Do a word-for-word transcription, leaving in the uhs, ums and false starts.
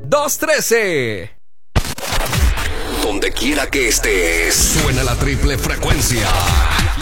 dos trece. Donde quiera que estés, suena la triple frecuencia.